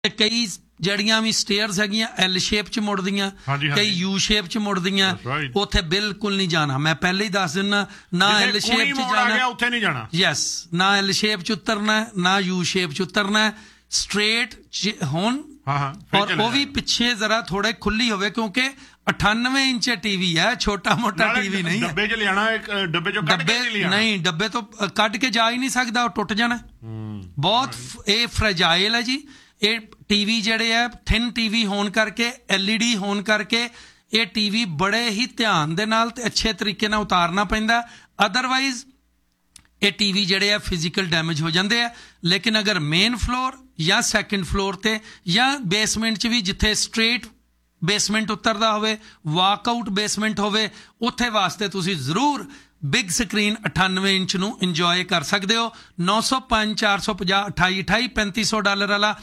ਕਈ ਜਿਹੜੀਆਂ ਵੀ ਸਟੇਅਰਸ ਹੈਗੀਆਂ ਐਲ ਸ਼ੇਪ ਚ ਮੁੜਦੀਆਂ, ਕਈ ਯੂ ਸ਼ੇਪ ਚ ਮੁੜਦੀਆਂ, ਉੱਥੇ ਬਿਲਕੁਲ ਨਹੀਂ ਜਾਣਾ। ਮੈਂ ਪਹਿਲੇ ਹੀ ਦੱਸ ਦਿੰਦਾ, ਨਾ ਐਲ ਸ਼ੇਪ ਚ ਜਾਣਾ, ਉੱਥੇ ਨਹੀਂ ਜਾਣਾ। ਯੈਸ, ਨਾ ਐਲ ਸ਼ੇਪ ਚ ਉਤਰਨਾ, ਨਾ ਯੂ ਸ਼ੇਪ ਚ ਉਤਰਨਾ, ਸਟ੍ਰੇਟ ਹੋਣ। ਔਰ ਉਹ ਵੀ ਪਿੱਛੇ ਜ਼ਰਾ ਥੋੜੇ ਖੁੱਲੀ ਹੋਵੇ, ਕਿਉਂਕਿ 98 ਇੰਚ ਟੀਵੀ ਹੈ, ਛੋਟਾ ਮੋਟਾ ਟੀਵੀ ਨਹੀਂ ਹੈ। ਡੱਬੇ ਚ ਲਿਆਣਾ, ਡੱਬੇ ਚੋਂ ਕੱਢ ਕੇ ਨਹੀਂ, ਡੱਬੇ ਤੋਂ ਕੱਢ ਕੇ ਜਾ ਹੀ ਨਹੀਂ ਸਕਦਾ, ਉਹ ਟੁੱਟ ਜਾਣਾ। ਬਹੁਤ ਇਹ ਫਰੈਜਾਈਲ ਹੈ ਜੀ। ਇਹ ਟੀਵੀ ਜਿਹੜੇ ਆ ਥਿਨ ਟੀਵੀ ਹੋਣ ਕਰਕੇ, LED ਹੋਣ ਕਰਕੇ, ਇਹ ਟੀਵੀ ਬੜੇ ਹੀ ਧਿਆਨ ਦੇ ਨਾਲ ਤੇ ਅੱਛੇ ਤਰੀਕੇ ਨਾਲ ਉਤਾਰਨਾ ਪੈਂਦਾ। ਅਦਰਵਾਈਜ਼ ਇਹ ਟੀਵੀ ਜਿਹੜੇ ਆ ਫਿਜ਼ੀਕਲ ਡੈਮੇਜ ਹੋ ਜਾਂਦੇ ਆ। ਲੇਕਿਨ ਅਗਰ ਮੇਨ ਫਲੋਰ ਜਾਂ ਸੈਕੰਡ ਫਲੋਰ ਤੇ ਜਾਂ ਬੇਸਮੈਂਟ 'ਚ ਵੀ, ਜਿੱਥੇ ਸਟ੍ਰੇਟ ਬੇਸਮੈਂਟ ਉਤਰਦਾ ਹੋਵੇ, ਵਾਕਆਊਟ ਬੇਸਮੈਂਟ ਹੋਵੇ, ਉੱਥੇ ਵਾਸਤੇ ਤੁਸੀਂ ਜ਼ਰੂਰ ਬਿਗ ਸਕਰੀਨ 98 ਇੰਚ ਨੂੰ ਇੰਜੋਏ ਕਰ ਸਕਦੇ ਹੋ। 905 450 2828 $3500 ਵਾਲਾ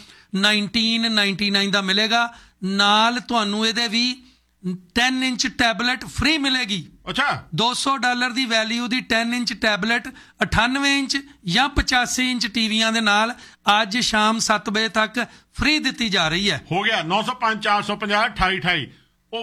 $1999 ਦਾ ਮਿਲੇਗਾ। ਨਾਲ ਤੁਹਾਨੂੰ ਇਹਦੇ ਵੀ 10 ਇੰਚ ਟੈਬਲੇਟ ਫ੍ਰੀ ਮਿਲੇਗੀ। ਅੱਛਾ, $200 ਦੀ ਵੈਲਿਊ ਦੀ 10 ਇੰਚ ਟੈਬਲੇਟ 98 ਇੰਚ ਜਾਂ 85 ਇੰਚ ਟੀਵੀਆਂ ਦੇ ਨਾਲ ਅੱਜ ਸ਼ਾਮ 7 ਵਜੇ ਤੱਕ ਫ੍ਰੀ ਦਿੱਤੀ ਜਾ ਰਹੀ ਹੈ। ਹੋ ਗਿਆ 905 450 2828। ਉਹ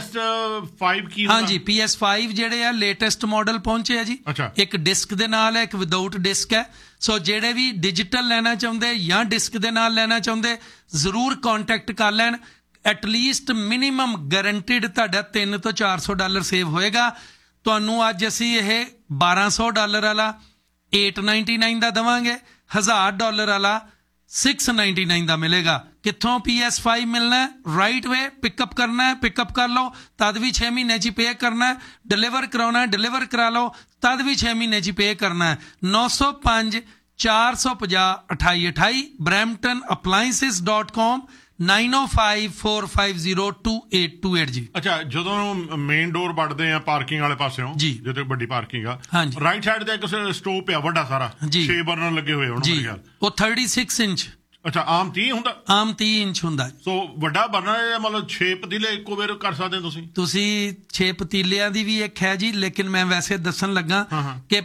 PS5 ਕੀ? ਹਾਂਜੀ, PS5 ਜਿਹੜੇ ਆ ਲੇਟੈਸਟ ਮਾਡਲ ਪਹੁੰਚੇ ਆ ਜੀ। ਇੱਕ ਡਿਸਕ ਦੇ ਨਾਲ ਹੈ, ਇੱਕ ਵਿਦਾਊਟ ਡਿਸਕ ਹੈ। ਸੋ ਜਿਹੜੇ ਵੀ ਡਿਜੀਟਲ ਲੈਣਾ ਚਾਹੁੰਦੇ ਜਾਂ ਡਿਸਕ ਦੇ ਨਾਲ ਲੈਣਾ ਚਾਹੁੰਦੇ, ਜ਼ਰੂਰ ਕੰਟੈਕਟ ਕਰ ਲੈਣ। ਐਟਲੀਸਟ ਮਿਨੀਮਮ ਗਾਰੰਟਿਡ ਤੁਹਾਡਾ $300 ਤੋਂ $400 ਸੇਵ ਹੋਏਗਾ। ਤੁਹਾਨੂੰ ਅੱਜ ਅਸੀਂ ਇਹ $1200 ਵਾਲਾ $899 ਦਾ ਦੇਵਾਂਗੇ, $1000 ਵਾਲਾ $699 ਦਾ ਮਿਲੇਗਾ। ਕਿੱਥੋਂ PS5 ਮਿਲਣਾ? ਰਾਈਟ ਵੇ ਪਿਕਅਪ ਕਰਨਾ ਹੈ, ਪਿਕਅਪ ਕਰ ਲਓ, ਤਦ ਵੀ 6 ਮਹੀਨੇ 'ਚ ਪੇ ਕਰਨਾ ਹੈ। ਡਿਲੀਵਰ ਕਰਾਉਣਾ ਹੈ, ਡਿਲੀਵਰ ਕਰਾ ਲਓ, ਤਦ ਵੀ 6 ਮਹੀਨੇ 'ਚ ਪੇ ਕਰਨਾ ਹੈ। 905 450 2828 Brampton Appliances.com 905 450 2828 ਜੀ। ਅੱਛਾ, ਜਦੋਂ ਮੇਨ ਡੋਰ ਵੜਦੇ ਆ ਪਾਰਕਿੰਗ ਵਾਲੇ ਪਾਸਿਓਂ ਜੀ, ਜਿੱਥੇ ਵੱਡੀ ਪਾਰਕਿੰਗ ਆ, ਰਾਈਟ ਸਾਈਡ ਤੇ ਇੱਕ ਸਟੋਵ ਪਿਆ ਵੱਡਾ ਸਾਰਾ, 6 ਬਰਨਰ ਲੱਗੇ ਹੋਏ ਹੋਣ ਮੇਰੇ ਖਿਆਲ। ਉਹ 36 ਇੰਚ। ਅੱਛਾ, ਆਮ 30 ਹੁੰਦਾ? ਆਮ 30 ਇੰਚ ਹੁੰਦਾ। ਸੋ ਵੱਡਾ ਬਰਨਰ, ਮਤਲਬ 6 ਪਤੀਲੇ ਇੱਕੋ ਵਾਰ ਕਰ ਸਕਦੇ ਹੋ ਤੁਸੀਂ 6 ਪਤੀਲਿਆਂ ਦੀ ਵੀ ਇੱਕ ਹੈ ਜੀ। ਲੇਕਿਨ ਮੈਂ ਵੈਸੇ ਦੱਸਣ ਲੱਗਾ ਕਿ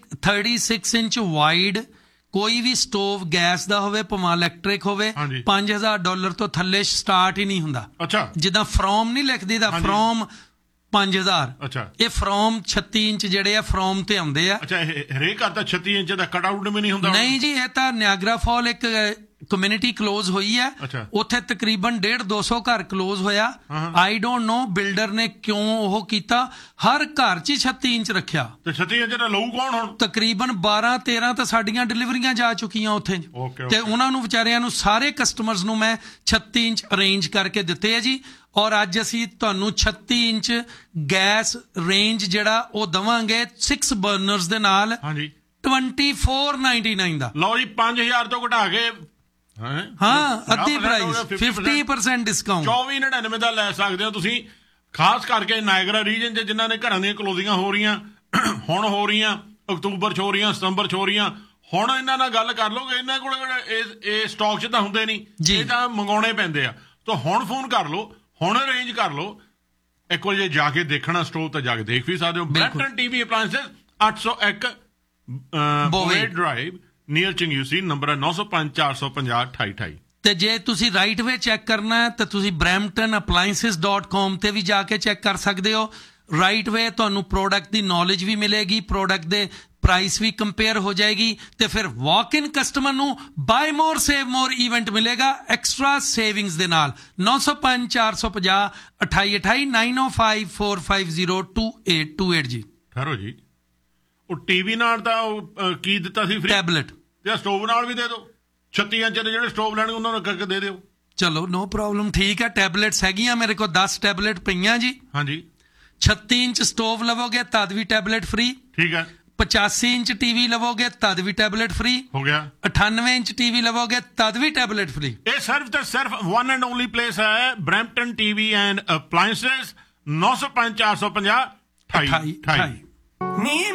36 ਇੰਚ ਵਾਈਡ ਕੋਈ ਵੀ ਸਟੋਵ ਗੈਸ ਦਾ ਹੋਵੇ, ਭਾਵੇਂ ਇਲੈਕਟ੍ਰਿਕ ਹੋਵੇ, $5000 ਤੋਂ ਥੱਲੇ ਸਟਾਰਟ ਹੀ ਨਹੀਂ ਹੁੰਦਾ। ਅੱਛਾ, ਜਿੱਦਾਂ ਫਰੋਮ ਨਹੀਂ ਲਿਖਦੀ ਦਾ, ਫਰੋਮ 5000। ਅੱਛਾ, ਇਹ ਫਰੋਮ 36 ਇੰਚ ਜਿਹੜੇ ਆ ਫਰੋਮ ਤੇ ਆਉਂਦੇ ਆ। ਅੱਛਾ, ਹਰੇਕ ਘਰ ਦਾ 36 ਇੰਚ ਦਾ ਕਟ ਆਊਟ ਵੀ ਨਹੀਂ ਹੁੰਦਾ? ਨਹੀਂ ਜੀ, ਇਹ ਤਾਂ ਨਿਆਗਰਾ ਫਾਲ ਇੱਕ ਕਮਿਊਨਿਟੀ ਕਲੋਜ਼ ਹੋਈ ਹੈ, ਉੱਥੇ ਤਕਰੀਬਨ 150-200 ਘਰ ਕਲੋਜ਼ ਹੋਇਆ। ਆਈ ਡੋਂਟ ਨੋ ਬਿਲਡਰ ਨੇ ਕਿਉਂ ਉਹ ਕੀਤਾ। ਹਰ ਘਰ 'ਚ 36 ਇੰਚ ਰੱਖਿਆ। ਤੇ 36 ਇੰਚ ਦਾ ਲਊ ਕੌਣ ਹੁਣ? ਤਕਰੀਬਨ 12-13 ਤਾਂ ਸਾਡੀਆਂ ਡਿਲੀਵਰੀਆਂ ਜਾ ਚੁੱਕੀਆਂ ਉੱਥੇ, ਤੇ ਉਹਨਾਂ ਨੂੰ ਵਿਚਾਰਿਆਂ ਨੂੰ, ਸਾਰੇ ਕਸਟਮਰਸ ਨੂੰ ਮੈਂ 36 ਇੰਚ ਅਰੇਂਜ ਕਰਕੇ ਦਿੱਤੇ ਹੈ ਜੀ। ਔਰ ਅੱਜ ਅਸੀਂ ਤੁਹਾਨੂੰ 36 ਇੰਚ ਗੈਸ ਰੇਂਜ ਜਿਹੜਾ ਉਹ ਦੇਵਾਂਗੇ 6 ਬਰਨਰਸ ਦੇ ਨਾਲ, 2499 ਦਾ। ਲਓ ਜੀ, 5000 ਤੋਂ ਘਟਾ ਕੇ ਅੱਧੀ ਪ੍ਰਾਈਸ, 50% ਡਿਸਕਾਊਂਟ, 2499 ਦਾ ਲੈ ਸਕਦੇ ਹੋ ਤੁਸੀਂ। ਖਾਸ ਕਰਕੇ ਨਾਇਗਰਾ ਰੀਜਨ 'ਚ ਜਿਨ੍ਹਾਂ ਨੇ ਘਰਾਂ ਦੀਆਂ ਕਲੋਜ਼ਿੰਗਾਂ ਹੋ ਰਹੀਆਂ, ਹੁਣ ਹੋ ਰਹੀਆਂ, ਅਕਤੂਬਰ 'ਚ ਹੋ ਰਹੀਆਂ, ਸਤੰਬਰ 'ਚ ਹੋ ਰਹੀਆਂ, ਹੁਣ ਇਹਨਾਂ ਨਾਲ ਗੱਲ ਕਰ ਲਓ ਕਿ ਇਹਨਾਂ ਕੋਲ ਇਹ ਸਟਾਕ 'ਚ ਤਾਂ ਹੁੰਦੇ ਨਹੀਂ, ਇਹ ਤਾਂ ਮੰਗਾਉਣੇ ਪੈਂਦੇ ਆ। ਤਾਂ ਹੁਣ ਫੋਨ ਕਰ ਲਓ, ਹੁਣ ਅਰੇਂਜ ਕਰ ਲਓ। ਇੱਕ ਵਾਰ ਜੇ ਜਾ ਕੇ ਦੇਖਣਾ ਸਟੋਰ ਤਾਂ ਜਾ ਕੇ ਦੇਖ ਵੀ ਸਕਦੇ ਹੋ। Brampton TV ਅਪਲਾਇੰਸਸ 801 ਬੋਵੇ drive near ਚੰਗਿਊਸੀ, number 905 450 2828। ਤੇ ਜੇ ਤੁਸੀਂ ਰਾਈਟ ਵੇ ਚੈੱਕ ਕਰਨਾ ਹੈ ਤਾਂ ਤੁਸੀਂ bramptonappliances.com ਤੇ ਵੀ ਜਾ ਕੇ ਚੈੱਕ ਕਰ ਸਕਦੇ ਹੋ। ਰਾਈਟ ਵੇ ਤੁਹਾਨੂੰ ਪ੍ਰੋਡਕਟ ਦੀ ਨੌਲੇਜ ਵੀ ਮਿਲੇਗੀ, ਪ੍ਰੋਡਕਟ ਦੇ ਪ੍ਰਾਈਸ ਵੀ ਕੰਪੇਅਰ ਹੋ ਜਾਏਗੀ, ਤੇ ਫਿਰ ਵਾਕ ਇਨ ਕਸਟਮਰ ਨੂੰ ਬਾਏ ਮੋਰ ਸੇਵ ਮੋਰ ਇਵੈਂਟ ਮਿਲੇਗਾ ਐਕਸਟਰਾ ਸੇਵਿੰਗਸ ਦੇ ਨਾਲ। 905 450 2828 905 450 2828 ਜੀ। ਠਹਿਰੋ ਜੀ, ਉਹ ਟੀਵੀ ਨਾਲ ਤਾਂ ਕੀ ਦਿੱਤਾ ਸੀ? ਟੈਬਲੇਟ। ਤੇ ਸਟੋਵ ਨਾਲ ਵੀ ਦੇ ਦਿਓ। 36 ਇੰਚ ਦੇ ਜਿਹੜੇ ਸਟੋਵ ਲੈਣਗੇ ਉਹਨਾਂ ਨੂੰ ਕਰਕੇ ਦੇ ਦਿਓ। ਚਲੋ, ਨੋ ਪ੍ਰੋਬਲਮ, ਠੀਕ ਹੈ। ਟੈਬਲੇਟਸ ਹੈਗੀਆਂ ਮੇਰੇ ਕੋਲ 10 ਟੈਬਲੇਟ ਪਈਆਂ ਜੀ। ਹਾਂਜੀ, 36 ਇੰਚ ਸਟੋਵ ਲਵੋਗੇ ਤਦ ਵੀ ਟੈਬਲੇਟ ਫ੍ਰੀ। ਠੀਕ ਹੈ। 85 ਇੰਚ ਟੀਵੀ ਲਵੋਗੇ ਤਦ ਵੀ ਟੈਬਲੇਟ ਫ੍ਰੀ ਹੋ ਗਿਆ। 98 ਇੰਚ ਟੀਵੀ ਲਵੋਗੇ ਤਦ ਵੀ ਟੈਬਲੇਟ ਫ੍ਰੀ। ਇਹ ਸਿਰਫ ਤੇ ਸਿਰਫ ਵਨ ਐਂਡ ਓਨਲੀ ਪਲੇਸ ਹੈ, ਬ੍ਰੈਂਪਟਨ ਟੀਵੀ ਐਂਡ ਅਪਲਾਇੰਸਸ, 905 450 2828।